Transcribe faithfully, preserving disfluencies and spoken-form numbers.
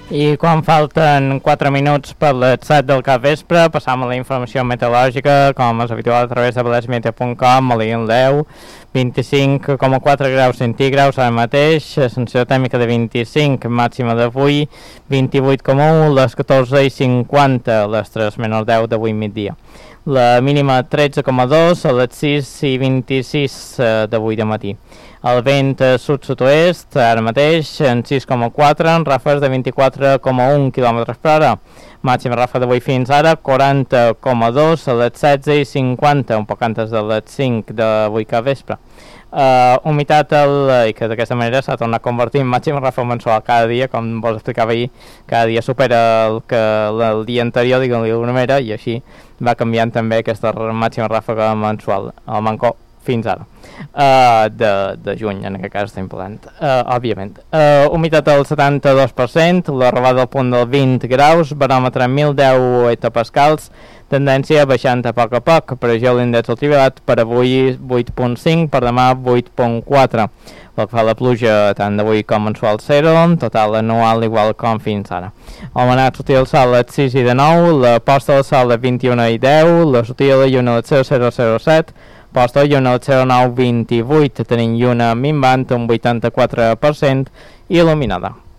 I quan falten quatre minuts per les set del capvespre, passam a la informació meteorològica, com és habitual, a través de valesmeteo punt com, a l'I deu, vint-i-cinc coma quatre graus centígrads ara mateix, sensació tèrmica de vint-i-cinc, màxima d'avui, vint-i-vuit coma u, les catorze i cinquanta, les tres menys deu d'avui migdia. La mínima tretze coma dos, a les sis i vint-i-sis d'avui de matí. El vent sud-sud-oest, ara mateix, en sis coma quatre, en ràfecs de vint-i-quatre coma un quilòmetres per hora. Màxima ràfega d'avui fins ara, quaranta coma dos, a les setze i cinquanta, un poc antes de les cinc d'avui que vespre. Uh, humitat, el, i que d'aquesta manera s'ha tornat a convertir en màxima ràfega mensual cada dia, com vos explicava ahir, cada dia supera el, que, el dia anterior, diguem-li d'alguna manera, i així va canviant també aquesta màxima ràfega mensual, el mancó fins ara, uh, de, de juny, en aquest cas estem parlant, uh, òbviament. Uh, humitat al setanta-dos per cent, la robada al punt del vint graus, baròmetre mil deu hectopascals, tendència baixant a poc a poc, previsió l'índex ultraviolat per avui vuit coma cinc, per demà vuit coma quatre. Pel que fa a la pluja, tant d'avui com mensual zero, total anual igual com fins ara. El manat sortia el sol a les sis i de nou, la posta del sol a les vint-i-una i deu, la sortida de la lluna a les zero zero zero set, posta de lluna a les zero nou vint-i-vuit, tenim lluna minvant un vuitanta-quatre per cent il·luminada.